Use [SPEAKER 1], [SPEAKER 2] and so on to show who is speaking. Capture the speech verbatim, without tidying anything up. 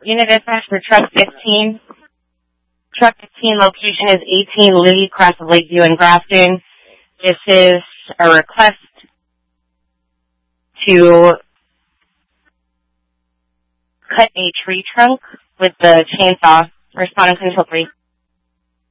[SPEAKER 1] Unit dispatch for truck fifteen. Truck fifteen location is eighteen Lee, across of Lakeview and Grafton. This is a request to cut a tree trunk with the chainsaw. Responding control three.